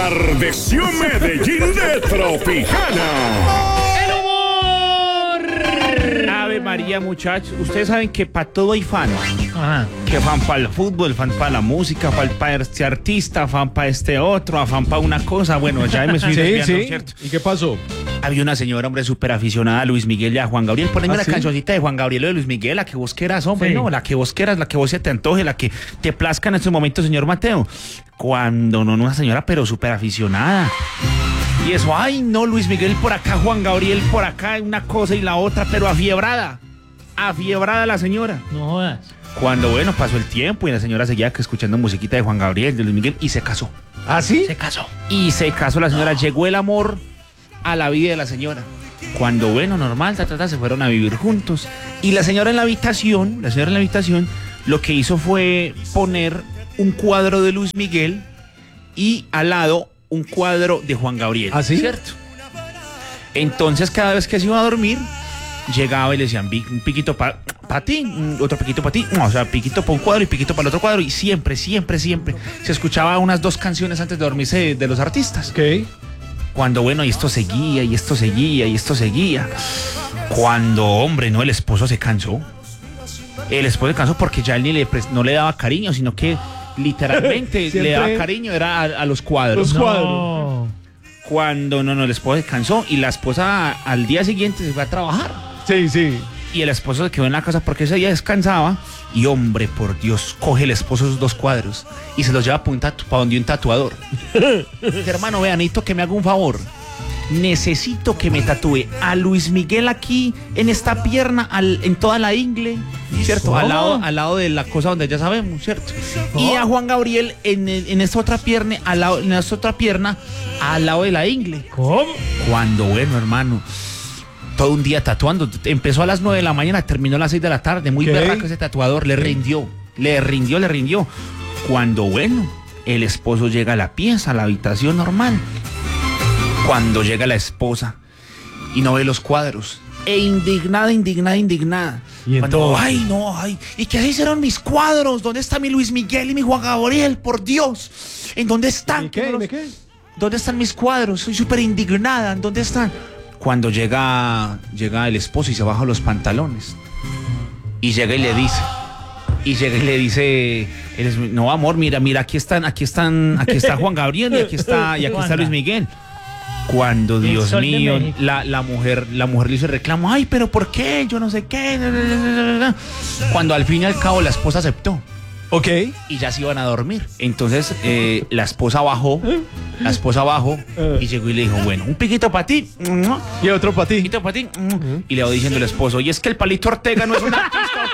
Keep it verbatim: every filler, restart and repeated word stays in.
Atardeció Medellín de Tropicana. ¡El humor! Ave María, muchachos. Ustedes saben que para todo hay fan. Ajá. Que fan para el fútbol, fan para la música, fan para este artista, fan para este otro, fan para una cosa. Bueno, ya me estoy sí, desviando, sí. ¿cierto? ¿Y qué pasó? Había una señora, hombre, súper aficionada a Luis Miguel y a Juan Gabriel. Poneme ¿Ah, la sí? cancioncita de Juan Gabriel o de Luis Miguel, la que vos quieras, hombre, Sí. no, la que vos quieras, la que vos se te antoje, la que te plazca en estos momentos, señor Mateo. Cuando no, no, una señora, pero súper aficionada. Y eso, ay, no, Luis Miguel por acá, Juan Gabriel por acá, una cosa y la otra, pero afiebrada. Afiebrada la señora. No jodas. Cuando, bueno, pasó el tiempo y la señora seguía escuchando musiquita de Juan Gabriel, de Luis Miguel, y se casó. ¿Ah, sí? Se casó. Y se casó la señora. Llegó el amor a la vida de la señora. Cuando, bueno, normal, ta, ta, ta, se fueron a vivir juntos. Y la señora en la habitación, la señora en la habitación, lo que hizo fue poner un cuadro de Luis Miguel y al lado un cuadro de Juan Gabriel. ¿Ah, sí? ¿Cierto? Entonces, cada vez que se iba a dormir, llegaba y le decían, "Vi- un piquito para pa ti, un- otro piquito para ti", o sea, piquito para un cuadro y piquito para el otro cuadro, y siempre, siempre, siempre se escuchaba unas dos canciones antes de dormirse de, de los artistas. ¿Qué? Cuando, bueno, y esto seguía, y esto seguía, y esto seguía. Cuando, hombre, no, el esposo se cansó. El esposo se cansó porque ya él ni le pres- no le daba cariño, sino que literalmente Siempre- le daba cariño, era a, a los cuadros. Los cuadros. No. Cuando, no, no, el esposo se cansó y la esposa al día siguiente se fue a trabajar. Sí, sí. Y el esposo se quedó en la casa porque ese día descansaba. Y, hombre, por Dios, coge el esposo esos dos cuadros y se los lleva para donde un tatuador. Hermano, vean, necesito que me haga un favor. Necesito que me tatúe a Luis Miguel aquí, en esta pierna, al, en toda la ingle, ¿cierto? Al lado, al lado de la cosa donde ya sabemos, ¿cierto? Y a Juan Gabriel en, en esta otra pierna, al lado, en esta otra pierna, al lado de la ingle. ¿Cómo? Cuando, bueno, hermano, todo un día tatuando. Empezó a las nueve de la mañana, terminó a las seis de la tarde. Muy ¿Qué? berraco ese tatuador, le rindió, le rindió, le rindió. Cuando, bueno, el esposo llega a la pieza, a la habitación normal. Cuando llega la esposa y no ve los cuadros. E indignada, indignada, indignada. ¿Y Cuando, entonces? ay, no, ay. ¿Y qué hicieron mis cuadros? ¿Dónde está mi Luis Miguel y mi Juan Gabriel? Por Dios. ¿En dónde están? ¿Y qué? No los- ¿Y qué? ¿Dónde están mis cuadros? Soy súper indignada. ¿Dónde están? Cuando llega, llega el esposo y se baja los pantalones. Y llega y le dice. Y llega y le dice, él es- no, amor, mira, mira, aquí están, aquí están, aquí está Juan Gabriel y aquí está, y aquí está Luis Miguel. Cuando, El Dios sol de mío, México. la, la mujer, la mujer le hizo el reclamo, ay, pero ¿por qué? Yo no sé qué. Cuando al fin y al cabo la esposa aceptó. Ok. Y ya se iban a dormir. Entonces eh, la esposa bajó, la esposa bajó y llegó y le dijo, bueno, un piquito para ti, un Y otro para ti. piquito para ti. Y le va diciendo el esposo, y es que el Palito Ortega no es un artista, ¿o